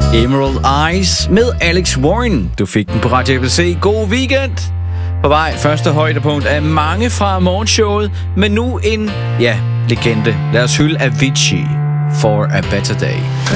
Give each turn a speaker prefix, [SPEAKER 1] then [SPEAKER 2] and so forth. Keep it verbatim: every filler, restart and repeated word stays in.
[SPEAKER 1] Emerald Eyes med Alex Warren. Du fik den på Radio A B C. God weekend! På vej, første højdepunkt af mange fra morgenshowet, men nu en, ja, legende. Lad os hylde Avicii for a Better Day.